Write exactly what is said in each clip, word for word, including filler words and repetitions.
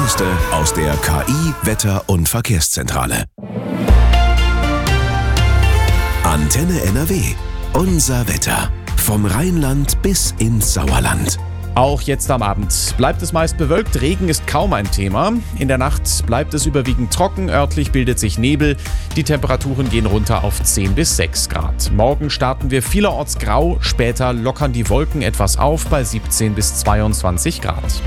Neueste aus der K I, Wetter- und Verkehrszentrale. Antenne N R W. Unser Wetter. Vom Rheinland bis ins Sauerland. Auch jetzt am Abend bleibt es meist bewölkt, Regen ist kaum ein Thema. In der Nacht bleibt es überwiegend trocken, örtlich bildet sich Nebel. Die Temperaturen gehen runter auf zehn bis sechs Grad. Morgen starten wir vielerorts grau, später lockern die Wolken etwas auf bei siebzehn bis zweiundzwanzig Grad.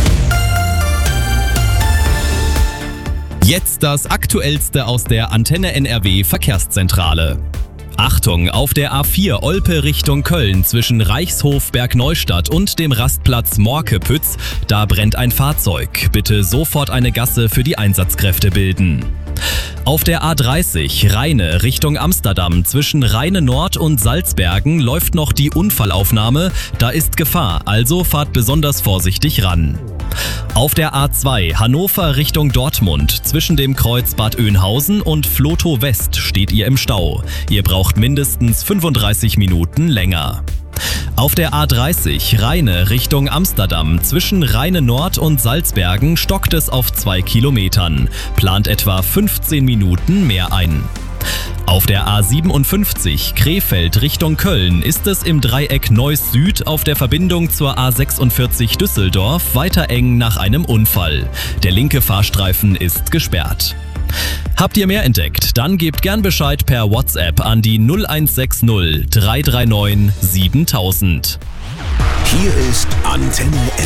Jetzt das Aktuellste aus der Antenne N R W Verkehrszentrale. Achtung, auf der A vier Olpe Richtung Köln zwischen Reichshof Bergneustadt und dem Rastplatz Morkepütz, da brennt ein Fahrzeug. Bitte sofort eine Gasse für die Einsatzkräfte bilden. Auf der A dreißig Rheine Richtung Amsterdam zwischen Rheine Nord und Salzbergen läuft noch die Unfallaufnahme, da ist Gefahr, also fahrt besonders vorsichtig ran. Auf der A zwei Hannover Richtung Dortmund zwischen dem Kreuz Bad Oeynhausen und Flotow West steht ihr im Stau. Ihr braucht mindestens fünfunddreißig Minuten länger. Auf der A dreißig Rheine Richtung Amsterdam zwischen Rheine Nord und Salzbergen stockt es auf zwei Kilometern. Plant etwa fünfzehn Minuten mehr ein. Auf der A siebenundfünfzig Krefeld Richtung Köln ist es im Dreieck Neuss Süd auf der Verbindung zur A sechsundvierzig Düsseldorf weiter eng nach einem Unfall. Der linke Fahrstreifen ist gesperrt. Habt ihr mehr entdeckt? Dann gebt gern Bescheid per WhatsApp an die null eins sechs null drei drei neun siebentausend. Hier ist Antenne N